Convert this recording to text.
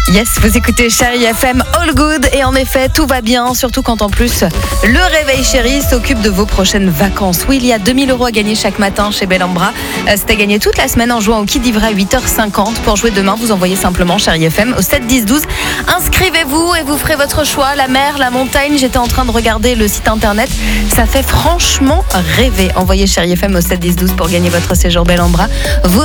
Yes, vous écoutez Chérie FM All Good et en effet tout va bien, surtout quand en plus le réveil chéri s'occupe de vos prochaines vacances. Oui, il y a 2000 € à gagner chaque matin chez Bellambra. C'est à gagner toute la semaine en jouant au Qui dit vrai à 8h50. Pour jouer demain, vous envoyez simplement Chérie FM au 7 10 12. Inscrivez-vous et vous ferez votre choix. La mer, la montagne, j'étais en train de regarder le site internet. Ça fait franchement rêver. Envoyez Chérie FM au 7 10 12 pour gagner votre séjour Bellambra. Vous